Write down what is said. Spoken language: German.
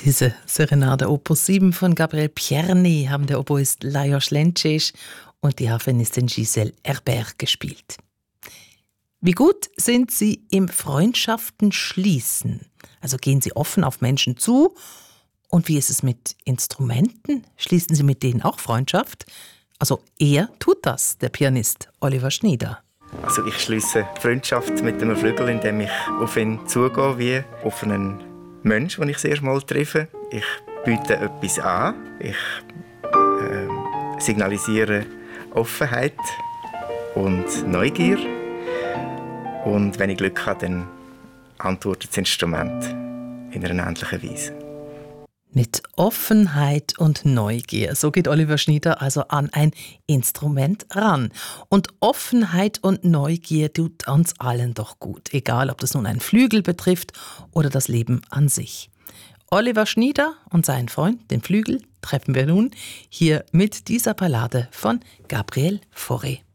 Diese Serenade Opus 7 von Gabriel Czerny haben der Oboist Lajos Lenčić und die Harfenistin Giselle Herbert gespielt. Wie gut sind Sie im Freundschaften schließen? Also gehen Sie offen auf Menschen zu? Und wie ist es mit Instrumenten? Schließen Sie mit denen auch Freundschaft? Also er tut das, der Pianist Oliver Schnyder. Also ich schließe Freundschaft mit dem Flügel, indem ich auf ihn zugehe, wie auf einen Menschen, den ich das erste Mal treffe. Ich biete etwas an. Ich signalisiere Offenheit und Neugier. Und wenn ich Glück habe, dann antwortet das Instrument in einer ähnlichen Weise. Mit Offenheit und Neugier, so geht Oliver Schnyder also an ein Instrument ran. Und Offenheit und Neugier tut uns allen doch gut, egal ob das nun einen Flügel betrifft oder das Leben an sich. Oliver Schnyder und seinen Freund, den Flügel, treffen wir nun hier mit dieser Ballade von Gabriel Fauré.